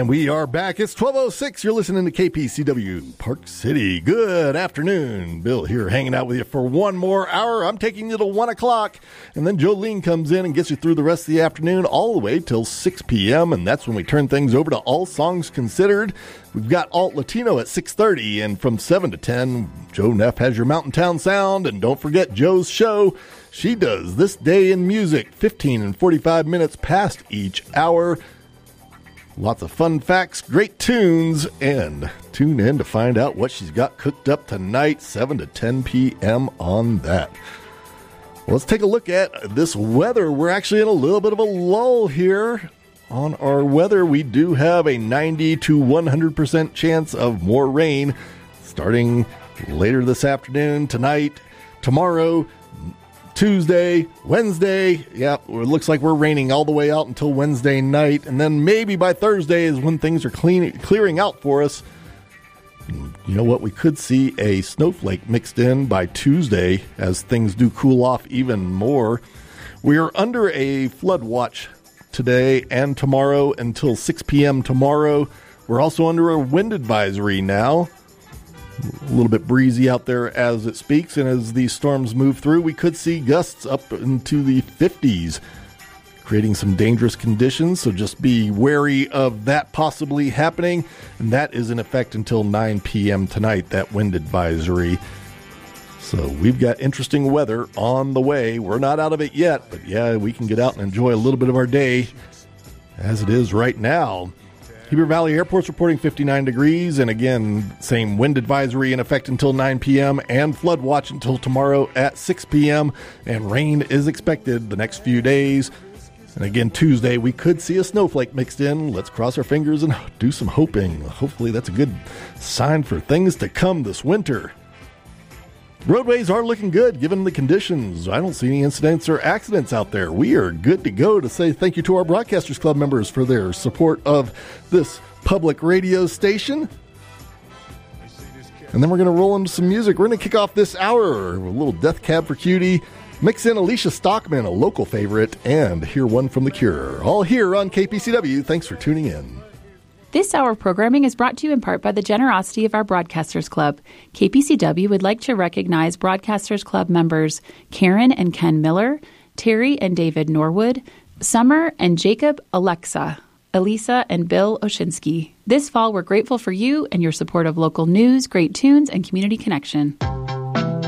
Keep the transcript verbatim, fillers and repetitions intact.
And we are back. It's twelve oh six. You're listening to K P C W Park City. Good afternoon. Bill here hanging out with you for one more hour. I'm taking you to one o'clock. And then Jolene comes in and gets you through the rest of the afternoon all the way till six p.m. And that's when we turn things over to All Songs Considered. We've got Alt Latino at six thirty. And from seven to ten, Joe Neff has your Mountain Town Sound. And don't forget Joe's show. She does This Day in Music, fifteen and forty-five minutes past each hour. Lots of fun facts, great tunes, and tune in to find out what she's got cooked up tonight, seven to ten p.m. on that. Well, let's take a look at this weather. We're actually in a little bit of a lull here on our weather. We do have a ninety to one hundred percent chance of more rain starting later this afternoon, tonight, tomorrow, Tuesday, Wednesday. Yeah, it looks like we're raining all the way out until Wednesday night. And then maybe by Thursday is when things are clean, clearing out for us. You know what? We could see a snowflake mixed in by Tuesday as things do cool off even more. We are under a flood watch today and tomorrow until six p.m. tomorrow. We're also under a wind advisory now. A little bit breezy out there as it speaks, and as these storms move through, we could see gusts up into the fifties, creating some dangerous conditions, so just be wary of that possibly happening, and that is in effect until nine p.m. tonight, that wind advisory. So we've got interesting weather on the way. We're not out of it yet, but yeah, we can get out and enjoy a little bit of our day as it is right now. Heber Valley Airport's reporting fifty-nine degrees, and again, same wind advisory in effect until nine p.m. and flood watch until tomorrow at six p.m. And rain is expected the next few days. And again, Tuesday, we could see a snowflake mixed in. Let's cross our fingers and do some hoping. Hopefully that's a good sign for things to come this winter. Roadways are looking good given the conditions. I don't see any incidents or accidents out there. We are good to go to say thank you to our Broadcasters Club members for their support of this public radio station. And then we're going to roll into some music. We're going to kick off this hour with a little Death Cab for Cutie, mix in Alicia Stockman, a local favorite, and hear one from The Cure. All here on K P C W. Thanks for tuning in. This hour of programming is brought to you in part by the generosity of our Broadcasters Club. K P C W would like to recognize Broadcasters Club members Karen and Ken Miller, Terry and David Norwood, Summer and Jacob Alexa, Elisa and Bill Oshinsky. This fall, we're grateful for you and your support of local news, great tunes, and community connection.